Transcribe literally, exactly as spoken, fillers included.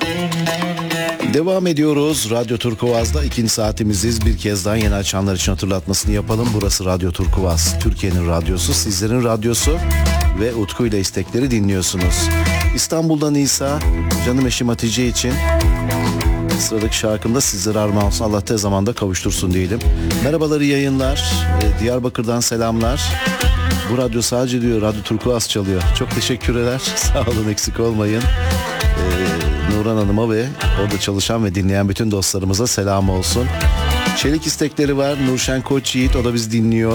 Devam ediyoruz. Radyo Turkuaz'da ikinci saatimizdeyiz. Bir kez daha yeni açanlar için hatırlatmasını yapalım. Burası Radyo Turkuaz. Türkiye'nin radyosu, sizlerin radyosu ve Utku ile istekleri dinliyorsunuz. İstanbul'dan İsa, canım eşim Hatice için sıradaki şarkımda sizlere armağan olsun. Allah tez zamanda kavuştursun diyelim. Merhabalar, iyi yayınlar. Ee, Diyarbakır'dan selamlar. Bu radyo sadece diyor Radyo Turkuaz çalıyor. Çok teşekkürler. Sağ olun, eksik olmayın. Ee, Nurhan Hanım'a ve orada çalışan ve dinleyen bütün dostlarımıza selam olsun. Çelik istekleri var. Nurşen Koç Yiğit, o da bizi dinliyor.